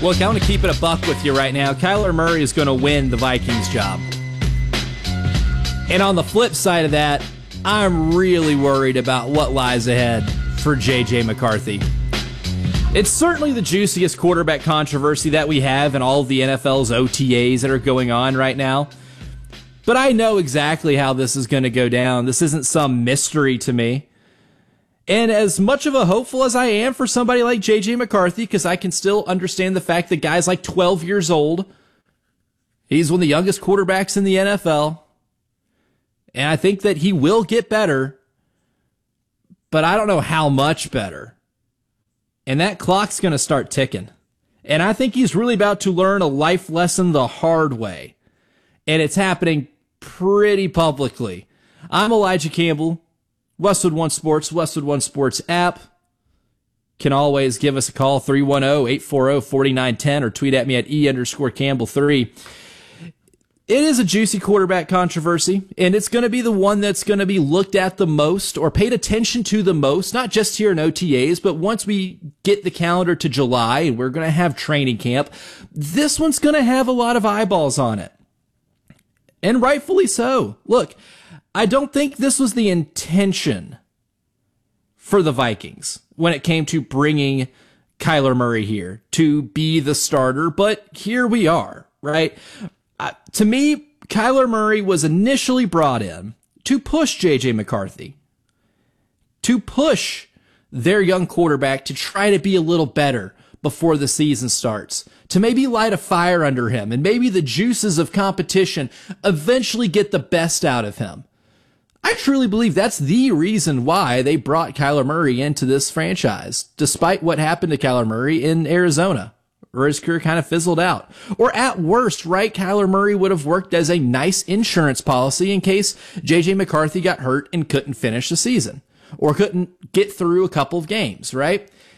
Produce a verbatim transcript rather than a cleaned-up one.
Look, I want to keep it a buck with you right now. Kyler Murray is going to win the Vikings job. And on the flip side of that, I'm really worried about what lies ahead for J J McCarthy. It's certainly the juiciest quarterback controversy that we have in all of the N F L's O T As that are going on right now. But I know exactly how this is going to go down. This isn't some mystery to me. And as much of a hopeful as I am for somebody like J J McCarthy, because I can still understand the fact that guy's like twelve years old. He's one of the youngest quarterbacks in the N F L. And I think that he will get better. But I don't know how much better. And that clock's going to start ticking. And I think he's really about to learn a life lesson the hard way. And it's happening pretty publicly. I'm Elijah Campbell. Westwood One Sports, Westwood One Sports app. Can always give us a call, three one zero, eight four zero, four nine one zero, or tweet at me at E underscore Campbell three. It is a juicy quarterback controversy, and it's going to be the one that's going to be looked at the most or paid attention to the most, not just here in O T As, but once we get the calendar to July and we're going to have training camp, this one's going to have a lot of eyeballs on it. And rightfully so. Look, I don't think this was the intention for the Vikings when it came to bringing Kyler Murray here to be the starter, but here we are, right? Uh, to me, Kyler Murray was initially brought in to push J J McCarthy, to push their young quarterback to try to be a little better before the season starts, to maybe light a fire under him, and maybe the juices of competition eventually get the best out of him. I truly believe that's the reason why they brought Kyler Murray into this franchise, despite what happened to Kyler Murray in Arizona, where his career kind of fizzled out. Or at worst, right, Kyler Murray would have worked as a nice insurance policy in case J J McCarthy got hurt and couldn't finish the season, or couldn't get through a couple of games, right?